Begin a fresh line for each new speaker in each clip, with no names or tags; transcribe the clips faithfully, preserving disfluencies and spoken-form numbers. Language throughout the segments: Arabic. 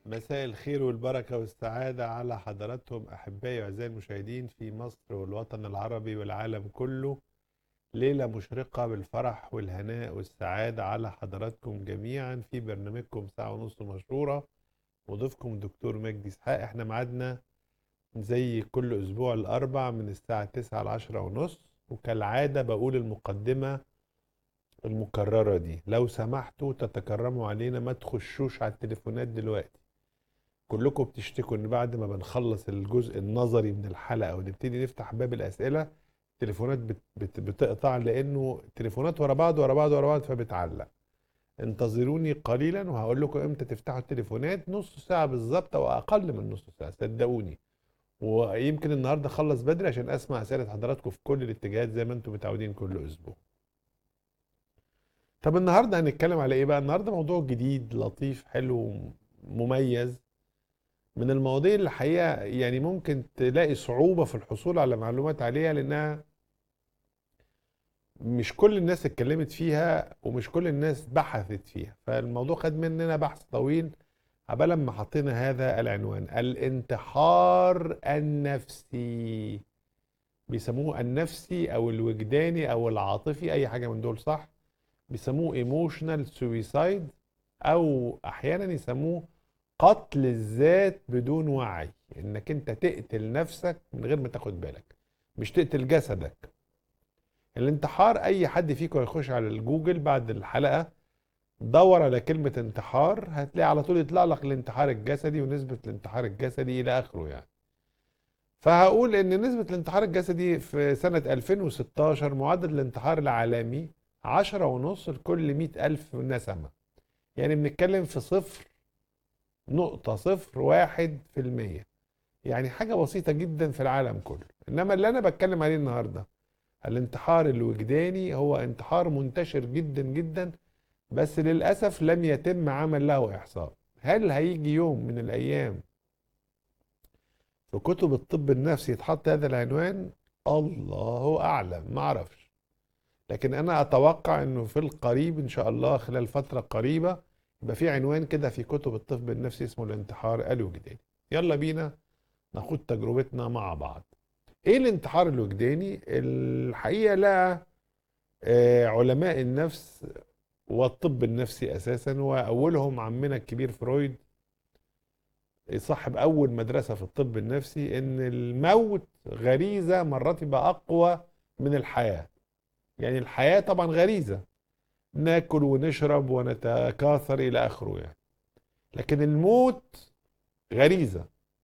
مساء الخير والبركة والسعادة على حضراتهم أحبائي وأعزائي المشاهدين في مصر والوطن العربي والعالم كله. ليلة مشرقة بالفرح والهناء والسعادة على حضراتكم جميعا في برنامجكم ساعة ونص مشهورة. وضيفكم دكتور مجدي إسحاق. احنا معادنا زي كل أسبوع الأربع من الساعة تسعة لعشرة ونص، وكالعادة بقول المقدمة المكررة دي: لو سمحتوا تتكرموا علينا، ما تخشوش على التليفونات دلوقتي. كلكم بتشتكوا ان بعد ما بنخلص الجزء النظري من الحلقه ونبتدي نفتح باب الاسئله، التليفونات بت بت بتقطع، لانه التليفونات ورا بعض ورا بعض ورا بعض فبتعلق. انتظروني قليلا وهقول لكم امتى تفتحوا التليفونات، نص ساعه بالظبط او اقل من نص ساعه صدقوني. ويمكن النهارده اخلص بدري عشان اسمع اسئله حضراتكم في كل الاتجاهات زي ما انتم متعودين كل اسبوع. طب النهارده هنتكلم على ايه بقى؟ النهارده موضوع جديد لطيف حلو مميز، من المواضيع اللي الحقيقة يعني ممكن تلاقي صعوبة في الحصول على معلومات عليها، لأنها مش كل الناس اتكلمت فيها ومش كل الناس بحثت فيها، فالموضوع خد مننا بحث طويل عبال ما حطينا هذا العنوان: الانتحار النفسي. بيسموه النفسي أو الوجداني أو العاطفي، أي حاجة من دول صح. بيسموه ايموشنال سويسايد، أو أحيانا يسموه قتل الذات بدون وعي، انك انت تقتل نفسك من غير ما تاخد بالك، مش تقتل جسدك. الانتحار، اي حد فيكم يخش على الجوجل بعد الحلقة دور على كلمة انتحار هتلاقي على طول يطلع لك الانتحار الجسدي ونسبة الانتحار الجسدي الى اخره يعني. فهقول ان نسبة الانتحار الجسدي في سنة ألفين وستاشر معدل الانتحار العالمي عشرة ونص لكل مئة ألف نسمة. يعني بنتكلم في صفر نقطة صفر واحد في المية، يعني حاجة بسيطة جدا في العالم كله. إنما اللي أنا بتكلم عليه النهاردة الانتحار الوجداني، هو انتحار منتشر جدا جدا، بس للأسف لم يتم عمل له إحصاء. هل هيجي يوم من الأيام في كتب الطب النفسي يتحط هذا العنوان؟ الله أعلم، ما أعرفش. لكن أنا أتوقع أنه في القريب إن شاء الله خلال فترة قريبة يبقى في عنوان كده في كتب الطب النفسي اسمه الانتحار الوجداني. يلا بينا ناخد تجربتنا مع بعض. ايه الانتحار الوجداني؟ الحقيقة لا، آه، علماء النفس والطب النفسي اساسا، واولهم عمنا الكبير فرويد صاحب اول مدرسة في الطب النفسي، ان الموت غريزة مرات يبقى اقوى من الحياة. يعني الحياة طبعا غريزة، ناكل ونشرب ونتكاثر الى اخره يعني، لكن الموت غريزة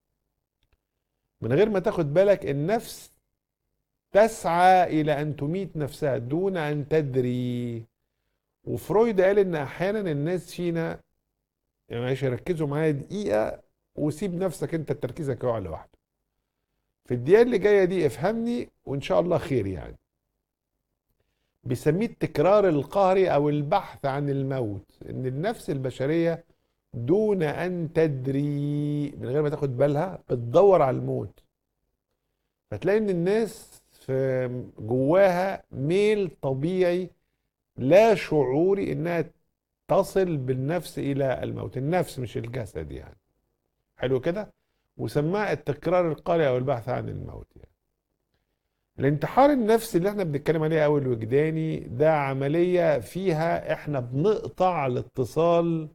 من غير ما تاخد بالك. النفس تسعى إلى أن تميت نفسها دون أن تدري. وفرويد قال إن أحيانا الناس فينا، يعني مش يركزوا معايا دقيقة وسيب نفسك أنت تركيزك يقع لوحده. في الدقيقة اللي جاية دي افهمني وإن شاء الله خير يعني. بيسميه التكرار القهري أو البحث عن الموت، إن النفس البشرية دون أن تدري، من غير ما تاخد بالها، بتدور على الموت. فتلاقي إن الناس في جواها ميل طبيعي لا شعوري انها تصل بالنفس الى الموت، النفس مش الجسد يعني. حلو كده. وسماه التكرار القارئ او البحث عن الموت يعني. الانتحار النفسي اللي احنا بنتكلم عليه او الوجداني ده عملية فيها احنا بنقطع الاتصال